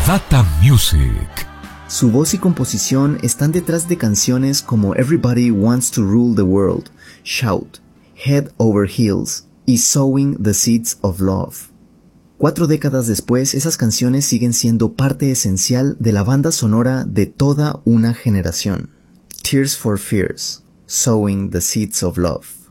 Data Music. Su voz y composición están detrás de canciones como Everybody Wants to Rule the World, Shout, Head Over Heels y Sowing the Seeds of Love. 4 décadas después, esas canciones siguen siendo parte esencial de la banda sonora de toda una generación. Tears for Fears, Sowing the Seeds of Love.